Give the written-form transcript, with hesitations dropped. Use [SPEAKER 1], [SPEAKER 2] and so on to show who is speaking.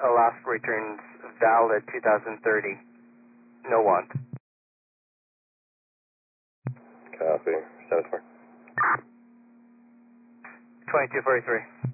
[SPEAKER 1] Alaska returns valid 2030. No want.
[SPEAKER 2] Copy. 74.
[SPEAKER 1] 2243.